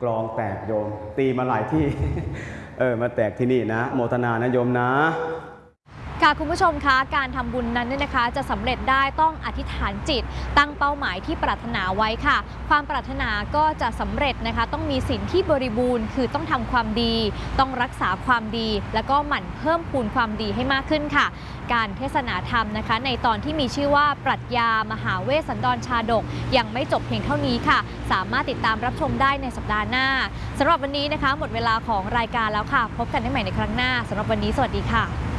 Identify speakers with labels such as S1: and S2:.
S1: กลองแตกโยมตีมาหลายที่ มาแตกที่นี่นะโมทนานะโยมนะ
S2: ค่ะคุณผู้ชมคะการทำบุญนั้นเนี่ยนะคะจะสำเร็จได้ต้องอธิษฐานจิตตั้งเป้าหมายที่ปรารถนาไว้ค่ะความปรารถนาก็จะสำเร็จนะคะต้องมีศีลที่บริบูรณ์คือต้องทำความดีต้องรักษาความดีแล้วก็หมั่นเพิ่มพูนความดีให้มากขึ้นค่ะการเทศนาธรรมนะคะในตอนที่มีชื่อว่าปรัชญามหาเวสสันดรชาดกยังไม่จบเพียงเท่านี้ค่ะสามารถติดตามรับชมได้ในสัปดาห์หน้าสำหรับวันนี้นะคะหมดเวลาของรายการแล้วค่ะพบกันได้ใหม่ในครั้งหน้าสำหรับวันนี้สวัสดีค่ะ